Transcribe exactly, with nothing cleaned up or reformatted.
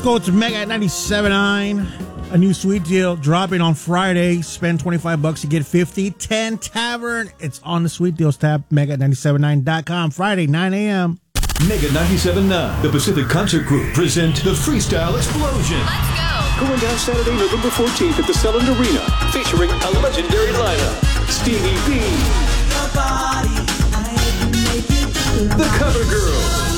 Go to Mega at ninety-seven point nine. A new sweet deal dropping on Friday. Spend twenty-five bucks to get fifty. ten Tavern. It's on the sweet deals tab. Mega at ninety-seven point nine dot com. Friday, nine a.m. Mega ninety-seven point nine, the Pacific Concert Group, present the Freestyle Explosion. Let's go! Going down Saturday, November fourteenth at the Selland Arena, featuring a legendary lineup. Stevie B, the Cover Girls,